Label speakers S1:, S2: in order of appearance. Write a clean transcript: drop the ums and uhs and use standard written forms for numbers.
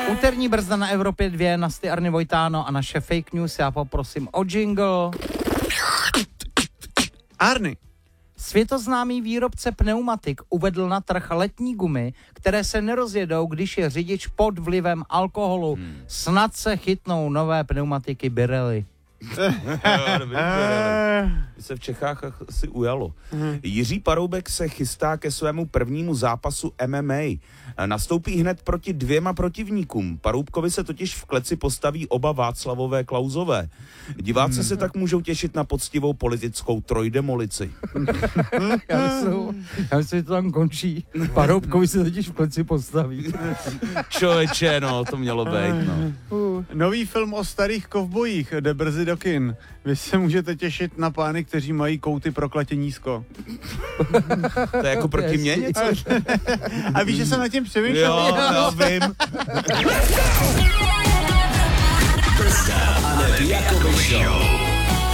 S1: Úterní brzda na Evropě 2, Nasty, Arny, Vojtáno a naše fake news. Já poprosím o jingle.
S2: Arny.
S1: Světoznámý výrobce pneumatik uvedl na trh letní gumy, které se nerozjedou, když je řidič pod vlivem alkoholu. Snad se chytnou nové pneumatiky Pirelli.
S3: Se v Čechách asi ujalo. Jiří Paroubek se chystá ke svému prvnímu zápasu MMA. Nastoupí hned proti 2 protivníkům. Paroubkovi se totiž v kleci postaví oba Václavové Klausové. Diváci se tak můžou těšit na poctivou politickou trojdemolici.
S1: Já myslím, že to tam končí. Paroubkovi se totiž v kleci postaví.
S3: Člověče, no, to mělo být, no.
S2: Nový film o starých kovbojích jde brzy do kin. Vy se můžete těšit na pány, kteří mají kouty prokletě nízko.
S3: To je jako proti mně něco?
S2: A víš, že jsem nad tím přemýšlel?
S3: Jo, vím.
S4: A Nevím Jakoby Show.